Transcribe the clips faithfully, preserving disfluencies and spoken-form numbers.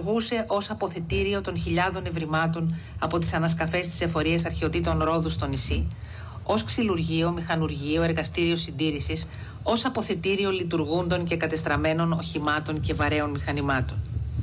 λειτουργούσε ως αποθετήριο των χιλιάδων ευρημάτων από τις ανασκαφές της εφορίας αρχαιοτήτων Ρόδου στο νησί, ως ξυλουργείο, μηχανουργείο, εργαστήριο συντήρησης, ως αποθετήριο λειτουργούντων και κατεστραμμένων οχημάτων και βαρέων μηχανημάτων.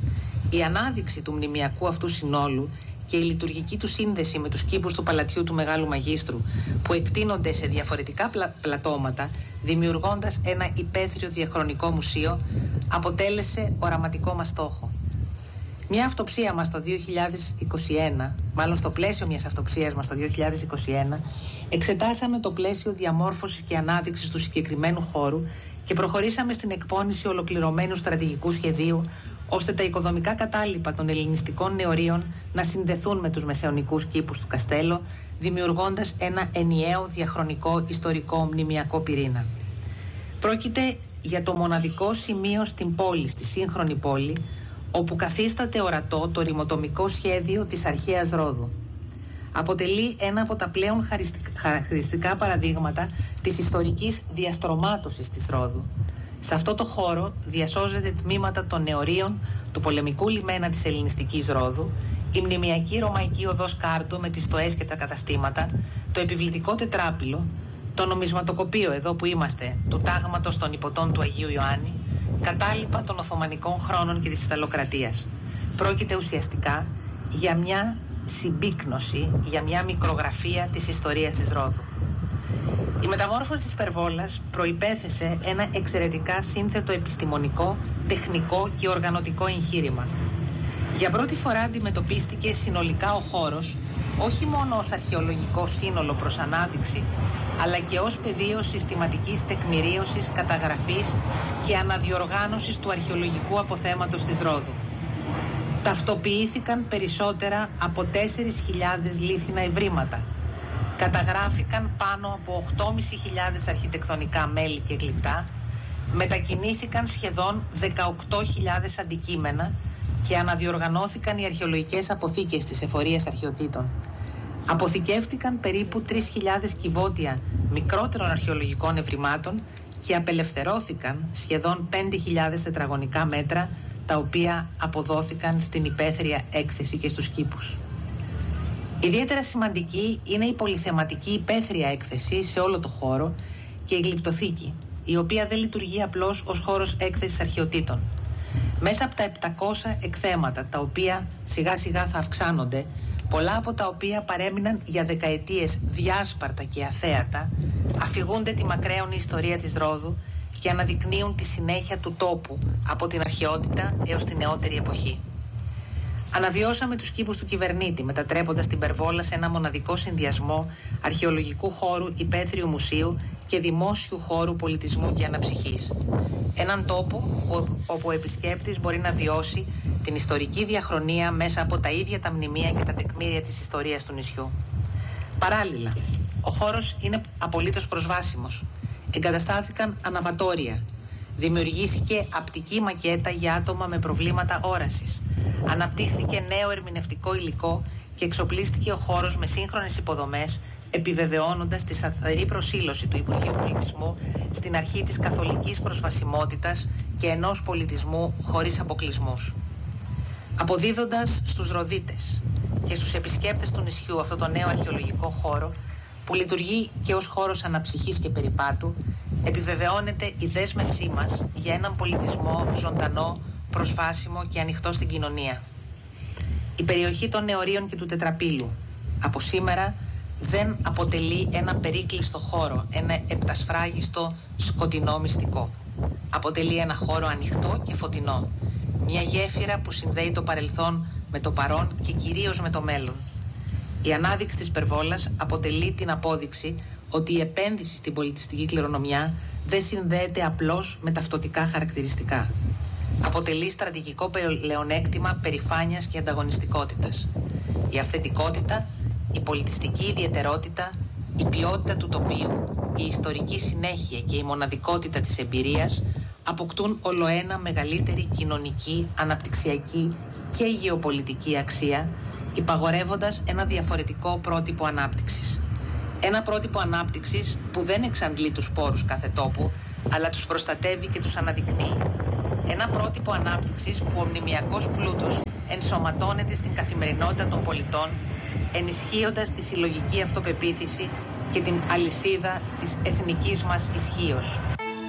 Η ανάδειξη του μνημιακού αυτού συνόλου και η λειτουργική του σύνδεση με τους κήπους του παλατιού του Μεγάλου Μαγίστρου, που εκτείνονται σε διαφορετικά πλα... πλατώματα, δημιουργώντας ένα υπαίθριο διαχρονικό μουσείο, αποτέλεσε οραματικό μας στόχο. Μια αυτοψία μας το δύο χιλιάδες είκοσι ένα, μάλλον στο πλαίσιο μιας αυτοψίας μας το δύο χιλιάδες είκοσι ένα, εξετάσαμε το πλαίσιο διαμόρφωσης και ανάδειξης του συγκεκριμένου χώρου και προχωρήσαμε στην εκπόνηση ολοκληρωμένου στρατηγικού σχεδίου, ώστε τα οικοδομικά κατάλοιπα των ελληνιστικών νεωρίων να συνδεθούν με τους μεσαιωνικούς κήπους του Καστέλο, δημιουργώντας ένα ενιαίο διαχρονικό ιστορικό μνημιακό πυρήνα. Πρόκειται για το μοναδικό σημείο στην πόλη, στη σύγχρονη πόλη, όπου καθίσταται ορατό το ρημοτομικό σχέδιο της αρχαίας Ρόδου. Αποτελεί ένα από τα πλέον χαρακτηριστικά παραδείγματα της ιστορικής διαστρωμάτωσης της Ρόδου. Σε αυτό το χώρο διασώζεται τμήματα των νεωρίων του πολεμικού λιμένα της ελληνιστικής Ρόδου, η μνημιακή ρωμαϊκή οδός Κάρτο με τις στοές και τα καταστήματα, το επιβλητικό τετράπυλο, το νομισματοκοπείο εδώ που είμαστε, του τάγματος των υποτών του Αγίου Ιωάννη, κατάλοιπα των Οθωμανικών χρόνων και της Ιταλοκρατίας. Πρόκειται ουσιαστικά για μια συμπίκνωση, για μια μικρογραφία της ιστορίας της Ρόδου. Η μεταμόρφωση της υπερβόλας προϋπέθεσε ένα εξαιρετικά σύνθετο επιστημονικό, τεχνικό και οργανωτικό εγχείρημα. Για πρώτη φορά αντιμετωπίστηκε συνολικά ο χώρος, όχι μόνο ως αρχαιολογικό σύνολο προς ανάδειξη, αλλά και ως πεδίο συστηματικής τεκμηρίωσης, καταγραφής και αναδιοργάνωσης του αρχαιολογικού αποθέματος της Ρόδου. Ταυτοποιήθηκαν περισσότερα από τέσσερις χιλιάδες λίθινα ευρήματα. Καταγράφηκαν πάνω από οκτώ χιλιάδες πεντακόσια αρχιτεκτονικά μέλη και γλυπτά, μετακινήθηκαν σχεδόν δεκαοκτώ χιλιάδες αντικείμενα και αναδιοργανώθηκαν οι αρχαιολογικές αποθήκες της εφορίας αρχαιοτήτων. Αποθηκεύτηκαν περίπου τρεις χιλιάδες κυβότια μικρότερων αρχαιολογικών ευρημάτων και απελευθερώθηκαν σχεδόν πέντε χιλιάδες τετραγωνικά μέτρα, τα οποία αποδόθηκαν στην υπαίθρια έκθεση και στους κήπους. Ιδιαίτερα σημαντική είναι η πολυθεματική υπαίθρια έκθεση σε όλο το χώρο και η γλυπτοθήκη, η οποία δεν λειτουργεί απλώς ως χώρος έκθεσης αρχαιοτήτων. Μέσα από τα επτακόσια εκθέματα, τα οποία σιγά σιγά θα αυξάνονται, πολλά από τα οποία παρέμειναν για δεκαετίες διάσπαρτα και αθέατα, αφηγούνται τη μακραίωνη ιστορία της Ρόδου και αναδεικνύουν τη συνέχεια του τόπου από την αρχαιότητα έως την νεότερη εποχή. Αναβιώσαμε τους κήπους του κυβερνήτη, μετατρέποντας την Περβόλα σε ένα μοναδικό συνδυασμό αρχαιολογικού χώρου, υπαίθριου μουσείου και δημόσιου χώρου πολιτισμού και αναψυχής. Έναν τόπο όπου ο επισκέπτης μπορεί να βιώσει την ιστορική διαχρονία μέσα από τα ίδια τα μνημεία και τα τεκμήρια της ιστορίας του νησιού. Παράλληλα, ο χώρος είναι απολύτως προσβάσιμος. Εγκαταστάθηκαν αναβατόρια. Δημιουργήθηκε απτική μακέτα για άτομα με προβλήματα όρασης. Αναπτύχθηκε νέο ερμηνευτικό υλικό και εξοπλίστηκε ο χώρος με σύγχρονες υποδομές, επιβεβαιώνοντας τη σταθερή προσήλωση του Υπουργείου Πολιτισμού στην αρχή της καθολικής προσβασιμότητας και ενός πολιτισμού χωρίς αποκλεισμούς. Αποδίδοντας στους Ροδίτες και στους επισκέπτες του νησιού αυτό το νέο αρχαιολογικό χώρο, που λειτουργεί και ως χώρος αναψυχής και περιπάτου, επιβεβαιώνεται η δέσμευσή μας για έναν πολιτισμό ζωντανό, προσβάσιμο και ανοιχτό στην κοινωνία. Η περιοχή των Νεωρίων και του Τετραπύλου από σήμερα δεν αποτελεί ένα περίκλειστο χώρο, ένα επτασφράγιστο σκοτεινό μυστικό. Αποτελεί ένα χώρο ανοιχτό και φωτεινό, μια γέφυρα που συνδέει το παρελθόν με το παρόν και κυρίως με το μέλλον. Η ανάδειξη της Περβόλας αποτελεί την απόδειξη ότι η επένδυση στην πολιτιστική κληρονομιά δεν συνδέεται απλώς με ταυτοτικά χαρακτηριστικά. Αποτελεί στρατηγικό πλεονέκτημα περηφάνειας και ανταγωνιστικότητας. Η αυθεντικότητα, η πολιτιστική ιδιαιτερότητα, η ποιότητα του τοπίου, η ιστορική συνέχεια και η μοναδικότητα της εμπειρίας αποκτούν ολοένα μεγαλύτερη κοινωνική, αναπτυξιακή και γεωπολιτική αξία, υπαγορεύοντας ένα διαφορετικό πρότυπο ανάπτυξης. Ένα πρότυπο ανάπτυξης που δεν εξαντλεί τους πόρους κάθε τόπου, αλλά τους προστατεύει και τους αναδεικνύει. Ένα πρότυπο ανάπτυξης που ο μνημειακός πλούτος ενσωματώνεται στην καθημερινότητα των πολιτών, ενισχύοντας τη συλλογική αυτοπεποίθηση και την αλυσίδα της εθνικής μας ισχύος.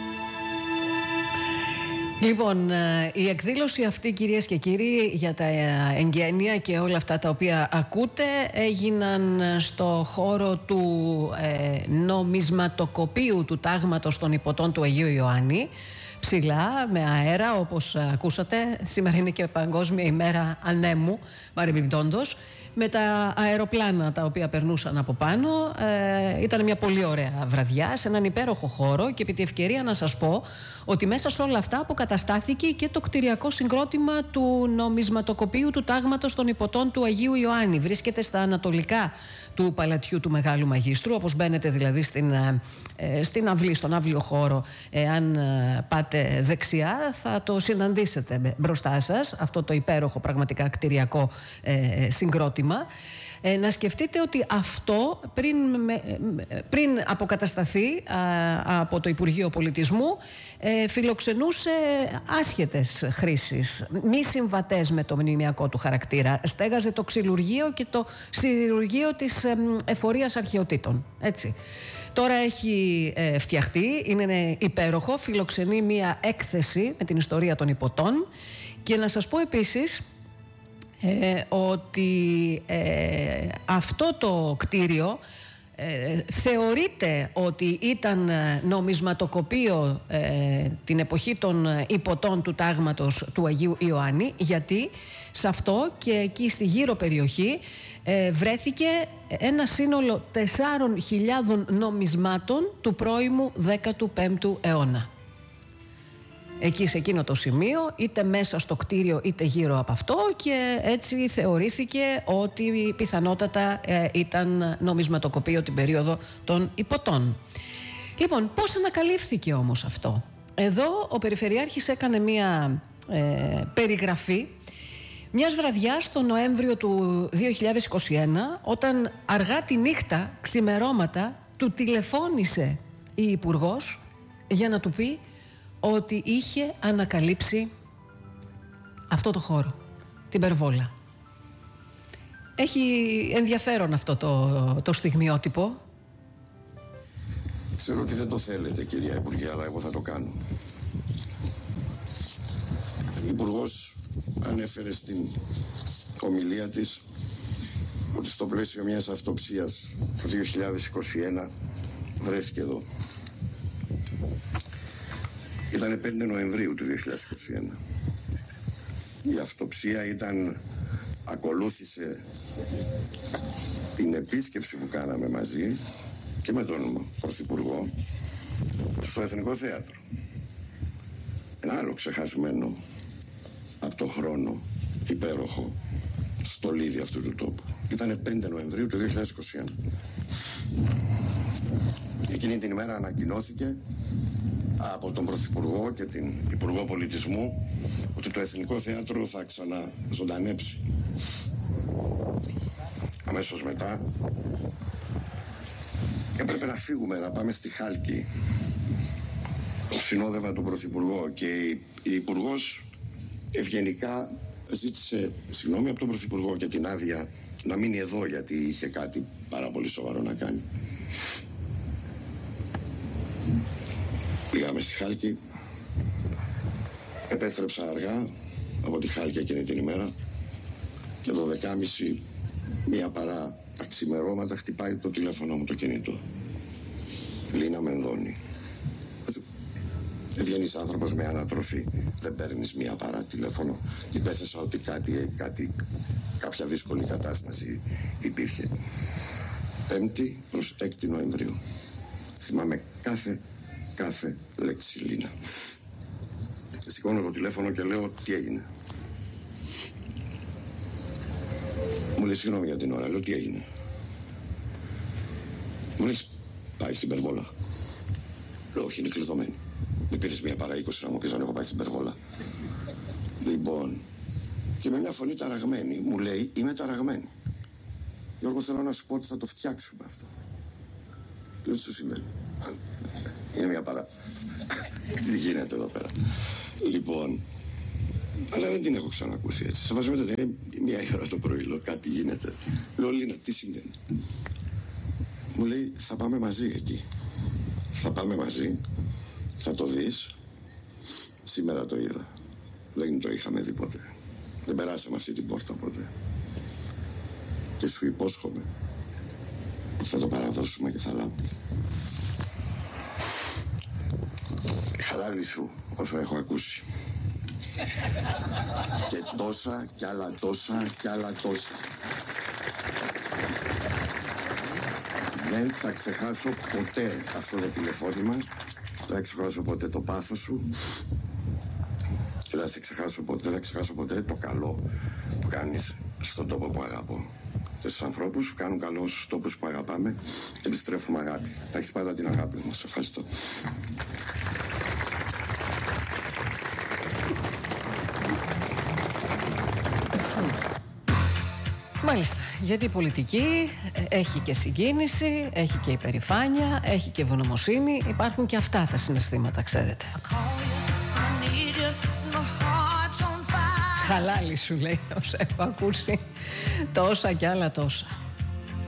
Λοιπόν, η εκδήλωση αυτή, κυρίες και κύριοι, για τα εγγένεια και όλα αυτά τα οποία ακούτε, έγιναν στο χώρο του ε, νομισματοκοπείου του τάγματος των υποτών του Αγίου Ιωάννη, ψηλά, με αέρα, όπως ακούσατε. Σήμερα είναι και Παγκόσμια ημέρα ανέμου, παρεμπιπτόντως, με τα αεροπλάνα τα οποία περνούσαν από πάνω. Ε, ήταν μια πολύ ωραία βραδιά σε έναν υπέροχο χώρο, και επί τη ευκαιρία να σας πω ότι μέσα σε όλα αυτά αποκαταστάθηκε και το κτηριακό συγκρότημα του νομισματοκοπείου του τάγματος των υποτών του Αγίου Ιωάννη. Βρίσκεται στα ανατολικά του παλατιού του Μεγάλου Μαγίστρου, όπως μπαίνετε δηλαδή στην, ε, στην αυλή, στον αύλιο χώρο. Εάν ε, πάτε δεξιά θα το συναντήσετε μπροστά σας, αυτό το υπέροχο πραγματικά κτηριακό ε, συγκρότημα. Ε, να σκεφτείτε ότι αυτό πριν, με, πριν αποκατασταθεί α, από το Υπουργείο Πολιτισμού ε, φιλοξενούσε άσχετες χρήσεις, μη συμβατές με το μνημειακό του χαρακτήρα. Στέγαζε το ξυλουργείο και το σιδηρουργείο της ε, εφορίας αρχαιοτήτων, έτσι. Τώρα έχει ε, φτιαχτεί, είναι υπέροχο, φιλοξενεί μια έκθεση με την ιστορία των υποτών. Και να σας πω επίσης Ε, ότι ε, αυτό το κτίριο ε, θεωρείται ότι ήταν νομισματοκοπείο ε, την εποχή των υποτών του τάγματος του Αγίου Ιωάννη, γιατί σε αυτό και εκεί στη γύρω περιοχή ε, βρέθηκε ένα σύνολο τεσσάρων χιλιάδων νομισμάτων του πρώιμου δέκατου πέμπτου αιώνα. Εκεί σε εκείνο το σημείο, είτε μέσα στο κτίριο είτε γύρω από αυτό, και έτσι θεωρήθηκε ότι πιθανότατα ε, ήταν νομισματοκοπείο την περίοδο των υποτών. Λοιπόν, πώς ανακαλύφθηκε όμως αυτό? Εδώ ο Περιφερειάρχης έκανε μία ε, περιγραφή μιας βραδιάς τον Νοέμβριο του δύο χιλιάδες είκοσι ένα, όταν αργά τη νύχτα, ξημερώματα, του τηλεφώνησε η Υπουργός για να του πει ότι είχε ανακαλύψει αυτό το χώρο, την Περβόλα. Έχει ενδιαφέρον αυτό το, το στιγμιότυπο. Ξέρω ότι δεν το θέλετε, κυρία Υπουργέ, αλλά εγώ θα το κάνω. Η Υπουργός ανέφερε στην ομιλία της ότι στο πλαίσιο μιας αυτοψίας το δύο χιλιάδες είκοσι ένα βρέθηκε εδώ. Ήτανε πέντε Νοεμβρίου του δύο χιλιάδες είκοσι ένα. Η αυτοψία ήταν, ακολούθησε την επίσκεψη που κάναμε μαζί και με τον Πρωθυπουργό στο Εθνικό Θέατρο. Ένα άλλο ξεχασμένο από το χρόνο υπέροχο στολίδι αυτού του τόπου. Ήτανε πέντε Νοεμβρίου του δύο χιλιάδες είκοσι ένα. Εκείνη την ημέρα ανακοινώθηκε από τον Πρωθυπουργό και την Υπουργό Πολιτισμού ότι το Εθνικό Θέατρο θα ξαναζωντανέψει. Αμέσως μετά έπρεπε να φύγουμε, να πάμε στη Χάλκη. Συνόδευα τον Πρωθυπουργό και η Υπουργός ευγενικά ζήτησε συγγνώμη από τον Πρωθυπουργό και την άδεια να μείνει εδώ, γιατί είχε κάτι πάρα πολύ σοβαρό να κάνει. Πήγαμε στη Χάλκη, επέστρεψα αργά από τη Χάλκη εκείνη την ημέρα και το δεκάμιση, μία παρά τα ξημερώματα, χτυπάει το τηλέφωνο μου το κινητό. Λίνα Μενδώνη. Ευγενής άνθρωπος με ανατροφή, δεν παίρνεις μία παρά τηλέφωνο. Υπέθεσα ότι κάτι, κάτι, κάποια δύσκολη κατάσταση υπήρχε. Πέμπτη προς έκτη Νοεμβρίου. Θυμάμαι κάθε κάθε λέξη, Λίνα. Σηκώνω το τηλέφωνο και λέω τι έγινε. Μου λέει συγγνώμη για την ώρα, λέω τι έγινε. Μου λέει πάει στην Περβόλα. Λέω όχι, είναι κλειδωμένη. Με πήρες μια παρά είκοσι να μου πεις αν έχω πάει στην Περβόλα. Λοιπόν, και με μια φωνή ταραγμένη μου λέει είμαι ταραγμένη. Γιώργο, θέλω να σου πω ότι θα το φτιάξουμε αυτό. Λέω τι σου συμβαίνει? Είναι μια παρά. Τι γίνεται εδώ πέρα? Λοιπόν, αλλά δεν την έχω ξανακούσει έτσι. Σεβασμιότατα, είναι μία ώρα το πρωί, λέω, κάτι γίνεται. Λέω, Λίνα, τι συμβαίνει? Μου λέει, θα πάμε μαζί εκεί. Θα πάμε μαζί, θα το δεις. Σήμερα το είδα. Δεν το είχαμε δει ποτέ. Δεν περάσαμε αυτή την πόρτα ποτέ. Και σου υπόσχομαι, θα το παραδώσουμε και θα λάμπει. Χαλάρι σου όσο έχω ακούσει. Και τόσα κι άλλα τόσα κι άλλα τόσα. Δεν θα ξεχάσω ποτέ αυτό το τηλεφώνημα. Δεν θα ξεχάσω ποτέ το πάθος σου. Και δεν θα σε ξεχάσω ποτέ, δεν θα ξεχάσω ποτέ το καλό που κάνεις στον τόπο που αγαπώ. Και στους ανθρώπους που κάνουν καλό στους τόπους που αγαπάμε, επιστρέφουμε αγάπη. Θα έχεις πάντα την αγάπη μου. Σε ευχαριστώ. Μάλιστα, γιατί η πολιτική έχει και συγκίνηση, έχει και υπερηφάνεια, έχει και ευγνωμοσύνη. Υπάρχουν και αυτά τα συναισθήματα, ξέρετε. Χαλάλι σου λέει, όσα έχω ακούσει, τόσα κι άλλα τόσα.